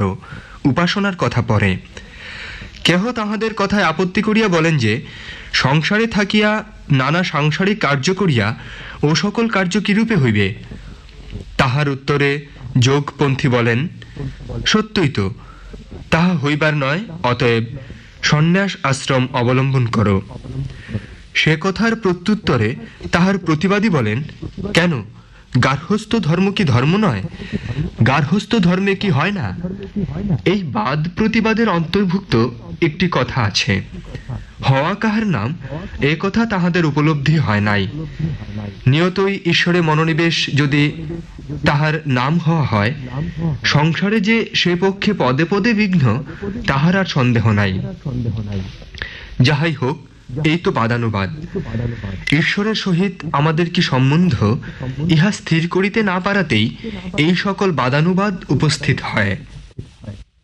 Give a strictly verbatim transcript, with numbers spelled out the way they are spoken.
উপাসনার কথা পড়ে। কেহ তাহাদের কথায় আপত্তি করিয়া বলেন যে সংসারে থাকিয়া নানা সাংসারিক কার্য করিয়া ও সকল কার্য কিরূপে হইবে? তাহার উত্তরে যোগপন্থী বলেন, সত্যই তো, তাহা হইবার নয়, অতএব সন্ন্যাস আশ্রম অবলম্বন করো। সে কথার প্রত্যুত্তরে তাহার প্রতিবাদী বলেন, কেন, গার্হস্থ্য ধর্ম কি ধর্ম নয়? গার্হস্থ্য ধর্মে কি হয় না? এই বাদ প্রতিবাদের অন্তর্ভুক্ত একটি কথা আছে, হওয়া কাহার নাম, এ কথা তাহাদের উপলব্ধি হয় নাই। নিয়তই ঈশ্বরে মনোনিবেশ যদি তাহার নাম হওয়া হয়, সংসারে যে সে পক্ষে পদে পদে বিঘ্ন, তাহার আর সন্দেহ নাই। যাহাই হোক, এই তো বাদানুবাদ। ঈশ্বরের সহিত আমাদের কি সম্বন্ধ, ইহা স্থির করিতে না পারাতেই এই সকল বাদানুবাদ উপস্থিত হয়।